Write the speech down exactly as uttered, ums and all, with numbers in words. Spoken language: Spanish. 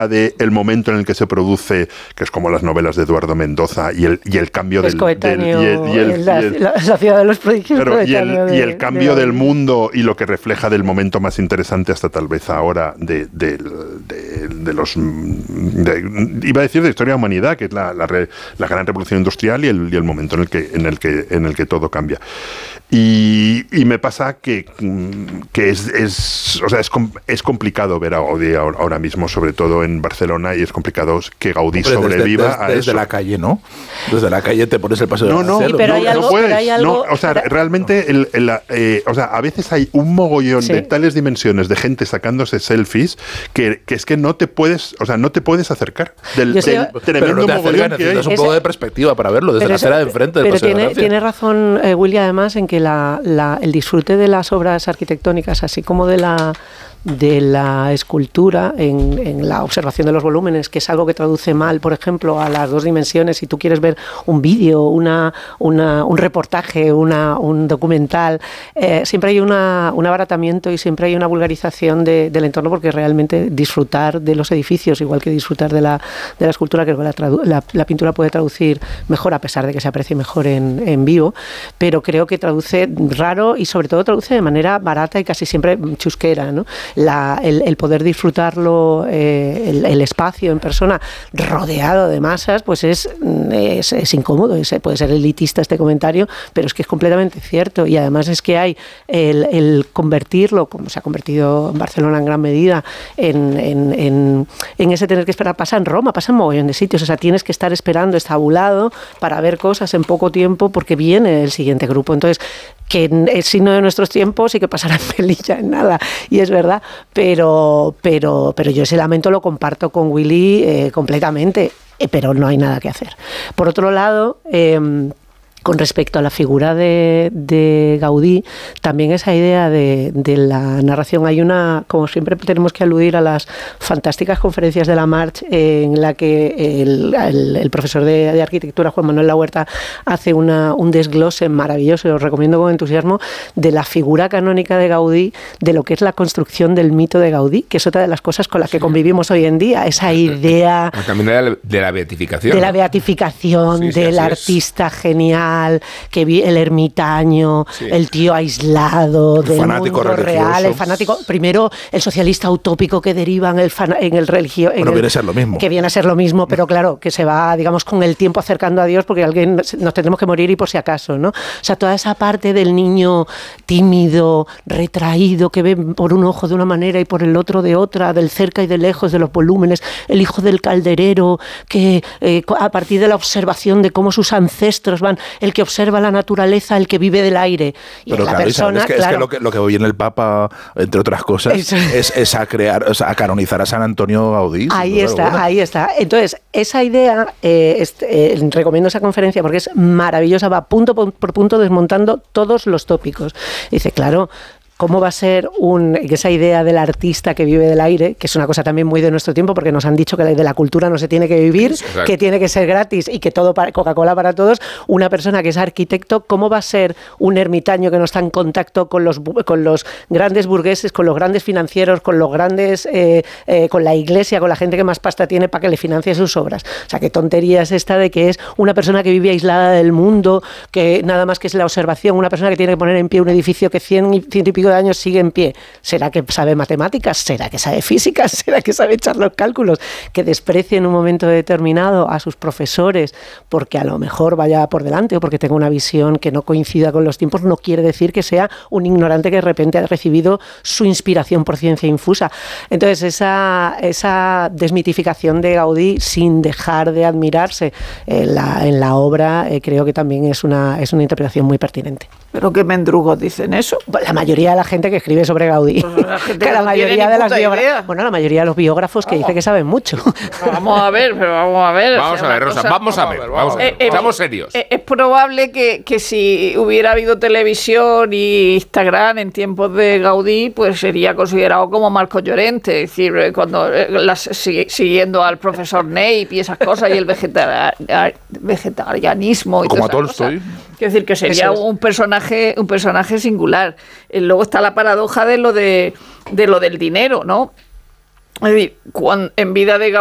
de el momento en el que se produce, que es como las novelas de Eduardo Mendoza, y el, y el cambio es del... del y el, y el, la, y el, la, la ciudad de los prodigios. Pero, y, el, de, y el cambio de del mundo y lo que refleja del momento más interesante hasta tal vez ahora de, de, de, de los... De, iba a decir de historia de la humanidad, que es la, la, re, la gran revolución industrial y el, y el momento en el que, en el que, en el que todo cambia. Y, y me pasa que, que es, es, o sea, es, es complicado ver a Gaudí ahora mismo, sobre todo en Barcelona, y es complicado que Gaudí Hombre, sobreviva desde, desde, a desde eso. Desde la calle, ¿no? Desde la calle te pones el paseo no, de no, Marcelo. pero hay no, algo, no puedes. Pero hay algo, no, o sea, pero, realmente, el, el, eh, o sea, a veces hay un mogollón sí. de tales dimensiones de gente sacándose selfies que, que es que no te puedes, o sea, no te puedes acercar del, del sé, tremendo no mogollón que hay. un poco de perspectiva para verlo desde la acera de enfrente. Pero tiene, tiene razón eh, Willy, además, en que la, la, el disfrute de las obras arquitectónicas, así como de la de la escultura en, en la observación de los volúmenes, que es algo que traduce mal, por ejemplo, a las dos dimensiones. Si tú quieres ver un vídeo, una, una, un reportaje, una, un documental, eh, siempre hay una, un abaratamiento y siempre hay una vulgarización de, del entorno, porque realmente disfrutar de los edificios, igual que disfrutar de la, de la escultura, que la, tradu- la, la pintura puede traducir mejor, a pesar de que se aprecie mejor en, en vivo, pero creo que traduce raro y sobre todo traduce de manera barata y casi siempre chusquera, ¿no? La, el, el poder disfrutarlo, eh, el, el espacio en persona rodeado de masas, pues es, es, es incómodo, es, puede ser elitista este comentario, pero es que es completamente cierto. Y además es que hay el, el convertirlo, como se ha convertido en Barcelona en gran medida, en, en, en, en ese tener que esperar. Pasa en Roma, pasa en mogollón de sitios, o sea, tienes que estar esperando estabulado para ver cosas en poco tiempo porque viene el siguiente grupo. Entonces, que es signo de nuestros tiempos y que pasará en Melilla en nada, y es verdad, pero pero pero yo ese lamento lo comparto con Willy eh, completamente, eh, pero no hay nada que hacer. Por otro lado, eh, con respecto a la figura de, de Gaudí, también esa idea de, de la narración, hay una, como siempre tenemos que aludir a las fantásticas conferencias de la March, eh, en la que el, el, el profesor de, de arquitectura, Juan Manuel Lahuerta, hace una, un desglose maravilloso, y os recomiendo con entusiasmo, de la figura canónica de Gaudí, de lo que es la construcción del mito de Gaudí, que es otra de las cosas con las que convivimos hoy en día, esa idea también de la, de la beatificación, de la ¿no? beatificación, sí, sí, del artista es. genial, que vi el ermitaño, sí. el tío aislado, el del mundo religioso. real, el fanático, primero el socialista utópico que deriva en el, fan, en el religio, en bueno, el, viene a ser lo mismo. Que viene a ser lo mismo, pero claro, que se va, digamos, con el tiempo acercando a Dios, porque alguien nos tendremos que morir y por si acaso, ¿no? O sea, toda esa parte del niño tímido, retraído, que ve por un ojo de una manera y por el otro de otra, del cerca y de lejos, de los volúmenes, el hijo del calderero, que eh, a partir de la observación de cómo sus ancestros van, el que observa la naturaleza, el que vive del aire. Y pero la claro, persona, es que, claro, es que lo que lo que viene el Papa, entre otras cosas, es, es a crear, o sea, a canonizar a San Antonio Gaudí. Ahí está, bueno. ahí está. Entonces, esa idea, eh, este, eh, recomiendo esa conferencia porque es maravillosa, va punto por, por punto desmontando todos los tópicos. Dice, claro, ¿cómo va a ser un, esa idea del artista que vive del aire, que es una cosa también muy de nuestro tiempo, porque nos han dicho que de la cultura no se tiene que vivir, exacto, que tiene que ser gratis y que todo para Coca-Cola para todos? Una persona que es arquitecto, ¿cómo va a ser un ermitaño que no está en contacto con los, con los grandes burgueses, con los grandes financieros, con los grandes, eh, eh, con la iglesia, con la gente que más pasta tiene para que le financie sus obras? O sea, qué tontería es esta de que es una persona que vive aislada del mundo, que nada más que es la observación, una persona que tiene que poner en pie un edificio que cien y, ciento y pico de años sigue en pie. ¿Será que sabe matemáticas? ¿Será que sabe física? ¿Será que sabe echar los cálculos? Que desprecie en un momento determinado a sus profesores porque a lo mejor vaya por delante o porque tenga una visión que no coincida con los tiempos, no quiere decir que sea un ignorante que de repente ha recibido su inspiración por ciencia infusa. Entonces, esa, esa desmitificación de Gaudí sin dejar de admirarse en la, en la obra, eh, creo que también es una, es una interpretación muy pertinente. ¿Pero qué mendrugos dicen eso? La mayoría de la gente que escribe sobre Gaudí. Pues la gente que que la no mayoría de las biógrafos, bueno, la mayoría de los biógrafos que dice que saben mucho. Vamos a ver, pero vamos a ver. Vamos o sea, a ver, Rosa, cosa, vamos a ver, vamos a ver. Eh, Estamos eh, serios. Eh, es probable que, que si hubiera habido televisión y Instagram en tiempos de Gaudí, pues sería considerado como Marco Llorente, es decir, cuando las, siguiendo al profesor Ney y esas cosas, y el vegetar, vegetarianismo y como a todas Tolstoy. Quiero decir que sería un personaje, un personaje singular. Luego está la paradoja de lo de, de lo del dinero, ¿no? Es decir, cuando, en vida de